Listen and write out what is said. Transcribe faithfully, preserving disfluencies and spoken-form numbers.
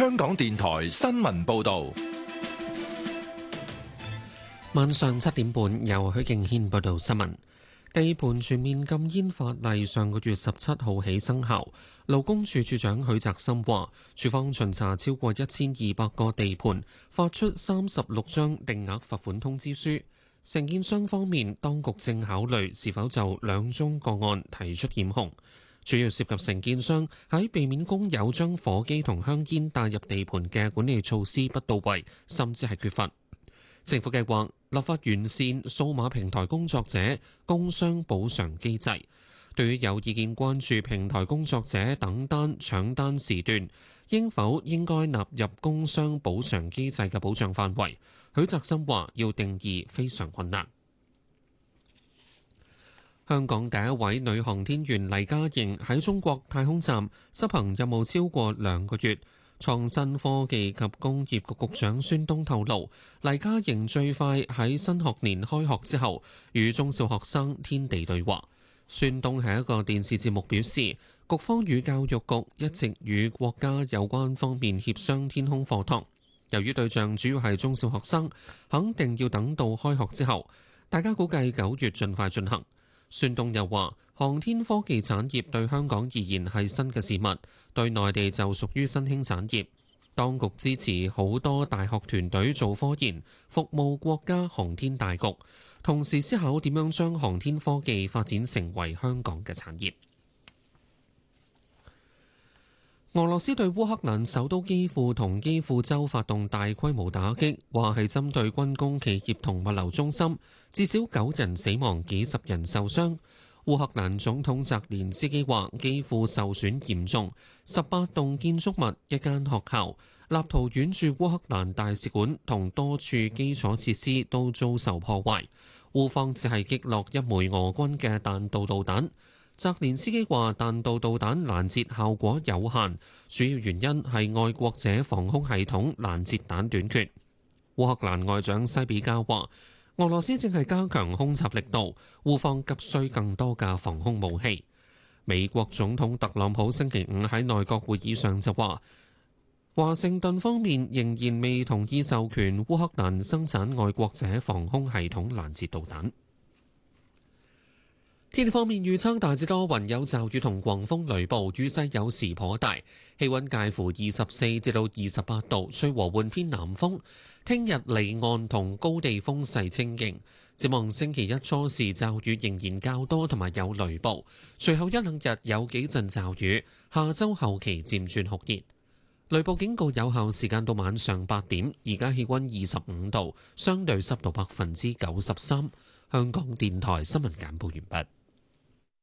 香港電台新聞報道。 晚上七點半，由許敬軒報道新聞。地盤全面禁煙法例上個月十七號起生效。勞工處處長許澤森話，處方巡查超過一千二百個地盤，發出三十六張定額罰款通知書。承建商方面，當局正考慮是否就兩宗個案提出檢控，主要涉及承建商喺避免工友將火機同香煙帶入地盤嘅管理措施不到位，甚至係缺乏。政府計劃立法完善數碼平台工作者工傷補償機制。對於有意見關注平台工作者等單搶單時段應否應該納入工傷補償機制嘅保障範圍，許澤森話要定義非常困難。香港第一位女航天員黎嘉瑩喺中國太空站執行任務超過兩個月。創新科技及工業局局長孫東透露，黎嘉瑩最快喺新學年開學之後與中小學生天地對話。孫東喺一個電視節目表示，局方與教育局一直與國家有關方面協商天空課堂，由於對象主要係中小學生，肯定要等到開學之後，大家估計九月盡快進行。孫東又話，航天科技產業對香港而言係新嘅事物，對內地就屬於新興產業。當局支持好多大學團隊做科研，服務國家航天大局，同時思考點樣將航天科技發展成為香港嘅產業。俄羅斯對烏克蘭首都基輔同基輔州發動大規模打擊，話係針對軍工企業同物流中心，至少九人死亡，幾十人受傷。烏克蘭總統澤連斯基話，基輔受損嚴重，十八棟建築物、一間學校、立陶宛駐烏克蘭大使館同多處基礎設施都遭受破壞。烏方只係擊落一枚俄軍嘅彈道導彈。澤連斯基話，彈道導彈攔截效果有限，主要原因係愛國者防空系統攔截彈短缺。烏克蘭外長西比加話，俄羅斯正係加強空襲力度，烏方急需更多嘅防空武器。美國總統特朗普星期五喺內閣會議上就話，華盛頓方面仍然未同意授權烏克蘭生產愛國者防空系統攔截導彈。天氣方面預測大致多雲，有驟雨同狂風雷暴，雨勢有時頗大，氣溫介乎二十四至到二十八度，吹和緩偏南風。聽日離岸同高地風勢清勁，展望星期一初時驟雨仍然較多同埋有雷暴，隨後一兩日有幾陣驟雨，下周後期漸轉酷熱。雷暴警告有效時間到晚上八點，而家氣溫二十五度，相對濕度百分之九十三。香港電台新聞簡報完畢。